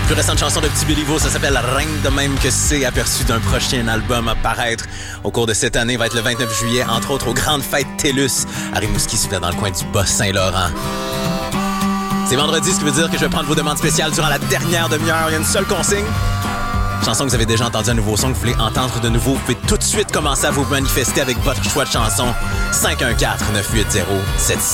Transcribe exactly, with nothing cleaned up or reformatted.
Plus récente chanson de Petit Béliveau, ça s'appelle Reine de même que c'est, aperçu d'un prochain album à paraître au cours de cette année, va être le vingt-neuf juillet, entre autres aux grandes fêtes TELUS à Rimouski, si vous êtes dans le coin du Bas-Saint-Laurent. C'est vendredi, ce qui veut dire que je vais prendre vos demandes spéciales durant la dernière demi-heure. Il y a une seule consigne. Chanson que vous avez déjà entendu, un nouveau son que vous voulez entendre de nouveau, vous pouvez tout de suite commencer à vous manifester avec votre choix de chanson. cinq un quatre, neuf huit zéro, sept six